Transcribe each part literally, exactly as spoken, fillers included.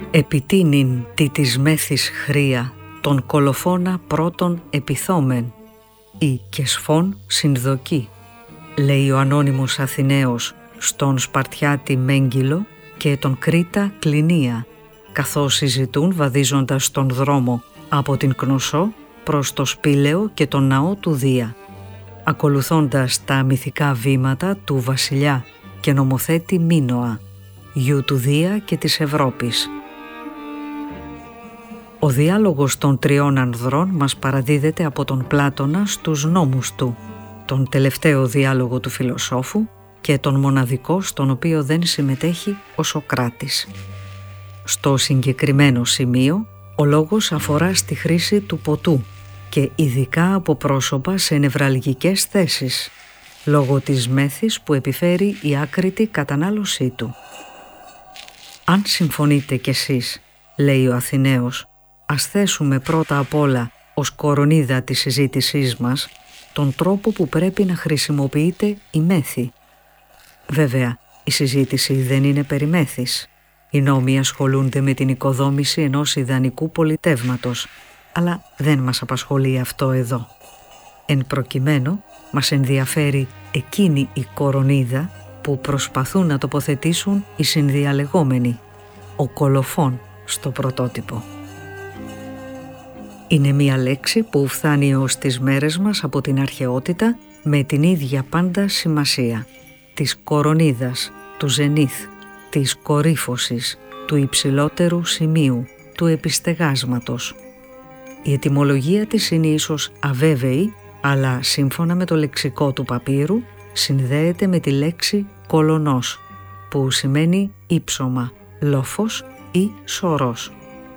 Επιτείνην τι της μέθης χρία, τον κολοφόνα πρώτον επιθόμεν, ή και σφών συνδοκή, λέει ο ανώνυμος Αθηναίος στον Σπαρτιάτη Μέγγυλο και τον Κρήτα Κλινία, καθώς συζητούν βαδίζοντας τον δρόμο από την Κνωσό προς το Σπήλαιο και τον ναό του Δία, ακολουθώντας τα μυθικά βήματα του βασιλιά και νομοθέτη Μίνωα, γιου του Δία και της Ευρώπης. Ο διάλογος των τριών ανδρών μας παραδίδεται από τον Πλάτωνα στους νόμους του, τον τελευταίο διάλογο του φιλοσόφου και τον μοναδικό στον οποίο δεν συμμετέχει ο Σωκράτης. Στο συγκεκριμένο σημείο, ο λόγος αφορά στη χρήση του ποτού και ειδικά από πρόσωπα σε νευραλγικές θέσεις, λόγω της μέθης που επιφέρει η άκρητη κατανάλωσή του. «Αν συμφωνείτε κι εσείς», λέει ο Αθηναίος, «ας θέσουμε πρώτα απ' όλα ως κορονίδα της συζήτησής μας τον τρόπο που πρέπει να χρησιμοποιείται η μέθη. Βέβαια, η συζήτηση δεν είναι περί μέθης. Οι νόμοι ασχολούνται με την οικοδόμηση ενός ιδανικού πολιτεύματος, αλλά δεν μας απασχολεί αυτό εδώ. Εν προκειμένου, μας ενδιαφέρει εκείνη η κορονίδα που προσπαθούν να τοποθετήσουν οι συνδιαλεγόμενοι, ο κολοφών στο πρωτότυπο. Είναι μία λέξη που φτάνει ως τις μέρες μας από την αρχαιότητα με την ίδια πάντα σημασία, της κορονίδας, του ζενήθ, της κορύφωσης, του υψηλότερου σημείου, του επιστεγάσματος. Η ετυμολογία της είναι ίσως αβέβαιη, αλλά σύμφωνα με το λεξικό του παπύρου συνδέεται με τη λέξη κολονός, που σημαίνει ύψωμα, λόφος ή σωρός.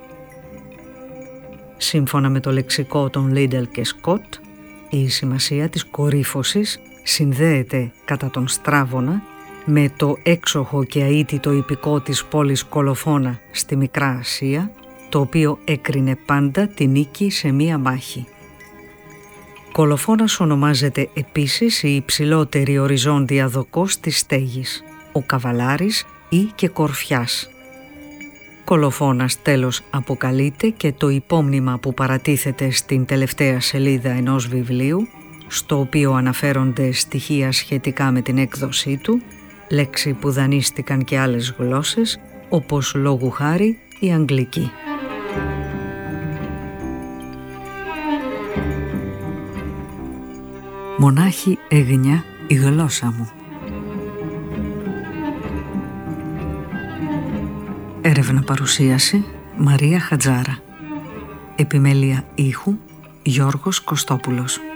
Σύμφωνα με το λεξικό των Λίντελ και Σκοτ, η σημασία της κορύφωσης συνδέεται κατά τον Στράβωνα με το έξοχο και αίτητο ιππικό της πόλης Κολοφώνα στη Μικρά Ασία, το οποίο έκρινε πάντα τη νίκη σε μία μάχη. Κολοφώνας ονομάζεται επίσης η υψηλότερη οριζόντια δοκός της στέγης, ο καβαλάρης ή και κορφιάς. Κολοφώνας τέλος αποκαλείται και το υπόμνημα που παρατίθεται στην τελευταία σελίδα ενός βιβλίου, στο οποίο αναφέρονται στοιχεία σχετικά με την έκδοσή του, λέξη που δανείστηκαν και άλλες γλώσσες, όπως λόγου χάρη η αγγλική. Μονάχη έγνια η γλώσσα μου. Έρευνα παρουσίαση Μαρία Χατζάρα. Επιμέλεια ήχου Γιώργος Κωστόπουλος.